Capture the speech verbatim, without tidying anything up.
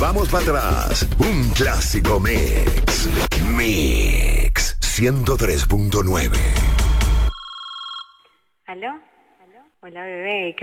vamos para atrás. Un clásico mix. Mix ciento tres punto nueve. ¿Aló? ¿Aló? Hola, bebé. ¿Qué